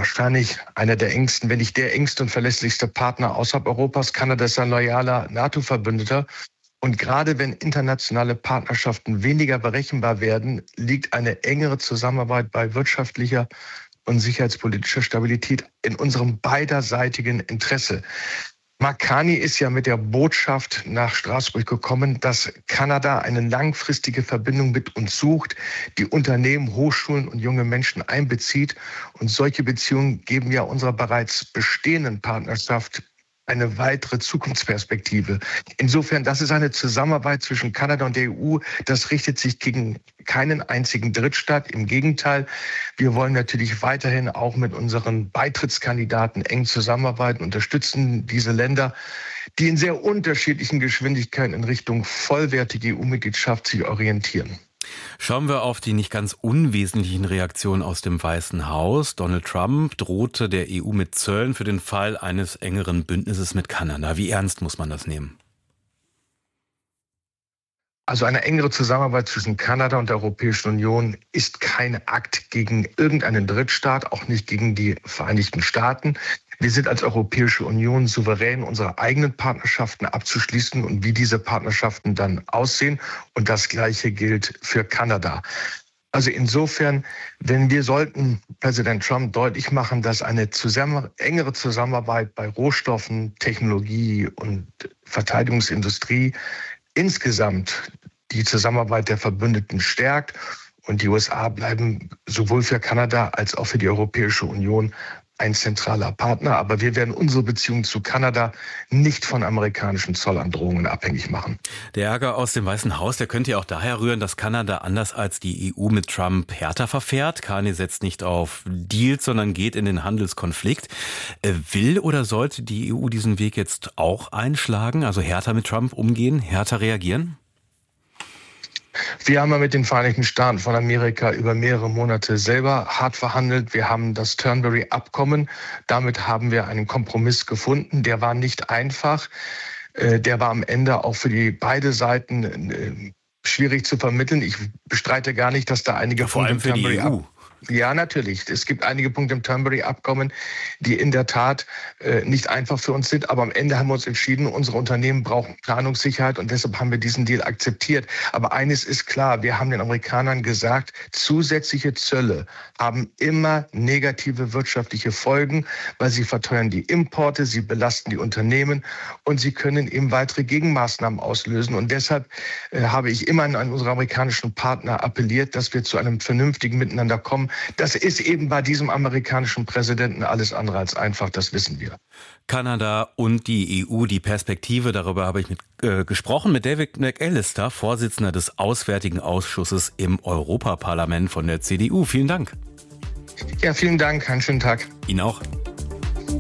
wahrscheinlich einer der engsten, wenn nicht der engste und verlässlichste Partner außerhalb Europas. Kanada ist ein loyaler NATO-Verbündeter. Und gerade wenn internationale Partnerschaften weniger berechenbar werden, liegt eine engere Zusammenarbeit bei wirtschaftlicher und sicherheitspolitischer Stabilität in unserem beiderseitigen Interesse. Mark Carney ist ja mit der Botschaft nach Straßburg gekommen, dass Kanada eine langfristige Verbindung mit uns sucht, die Unternehmen, Hochschulen und junge Menschen einbezieht. Und solche Beziehungen geben ja unserer bereits bestehenden Partnerschaft eine weitere Zukunftsperspektive. Insofern, das ist eine Zusammenarbeit zwischen Kanada und der EU. Das richtet sich gegen keinen einzigen Drittstaat. Im Gegenteil, wir wollen natürlich weiterhin auch mit unseren Beitrittskandidaten eng zusammenarbeiten, unterstützen diese Länder, die in sehr unterschiedlichen Geschwindigkeiten in Richtung vollwertige EU-Mitgliedschaft sich orientieren. Schauen wir auf die nicht ganz unwesentlichen Reaktionen aus dem Weißen Haus. Donald Trump drohte der EU mit Zöllen für den Fall eines engeren Bündnisses mit Kanada. Wie ernst muss man das nehmen? Also eine engere Zusammenarbeit zwischen Kanada und der Europäischen Union ist kein Akt gegen irgendeinen Drittstaat, auch nicht gegen die Vereinigten Staaten. Wir sind als Europäische Union souverän, unsere eigenen Partnerschaften abzuschließen und wie diese Partnerschaften dann aussehen. Und das Gleiche gilt für Kanada. Also insofern, wir sollten Präsident Trump deutlich machen, dass eine engere Zusammenarbeit bei Rohstoffen, Technologie und Verteidigungsindustrie insgesamt die Zusammenarbeit der Verbündeten stärkt. Und die USA bleiben sowohl für Kanada als auch für die Europäische Union ein zentraler Partner. Aber wir werden unsere Beziehung zu Kanada nicht von amerikanischen Zollandrohungen abhängig machen. Der Ärger aus dem Weißen Haus, der könnte ja auch daher rühren, dass Kanada anders als die EU mit Trump härter verfährt. Carney setzt nicht auf Deals, sondern geht in den Handelskonflikt. Will oder sollte die EU diesen Weg jetzt auch einschlagen, also härter mit Trump umgehen, härter reagieren? Wir haben ja mit den Vereinigten Staaten von Amerika über mehrere Monate selber hart verhandelt. Wir haben das Turnberry-Abkommen. Damit haben wir einen Kompromiss gefunden. Der war nicht einfach. Der war am Ende auch für beide Seiten schwierig zu vermitteln. Ich bestreite gar nicht, dass da einige vor allem für die EU. Ja, natürlich. Es gibt einige Punkte im Turnberry-Abkommen, die in der Tat nicht einfach für uns sind. Aber am Ende haben wir uns entschieden, unsere Unternehmen brauchen Planungssicherheit und deshalb haben wir diesen Deal akzeptiert. Aber eines ist klar, wir haben den Amerikanern gesagt, zusätzliche Zölle haben immer negative wirtschaftliche Folgen, weil sie verteuern die Importe, sie belasten die Unternehmen und sie können eben weitere Gegenmaßnahmen auslösen. Und deshalb habe ich immer an unsere amerikanischen Partner appelliert, dass wir zu einem vernünftigen Miteinander kommen. Das ist eben bei diesem amerikanischen Präsidenten alles andere als einfach, das wissen wir. Kanada und die EU, die Perspektive, darüber habe ich gesprochen mit David McAllister, Vorsitzender des Auswärtigen Ausschusses im Europaparlament von der CDU. Vielen Dank. Ja, vielen Dank. Einen schönen Tag. Ihnen auch.